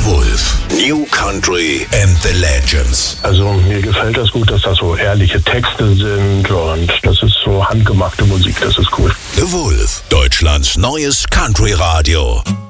Wolf. New Country and the Legends. Also mir gefällt das gut, dass das so ehrliche Texte sind und das ist so handgemachte Musik, das ist cool. The Wolf, Deutschlands neues Country-Radio.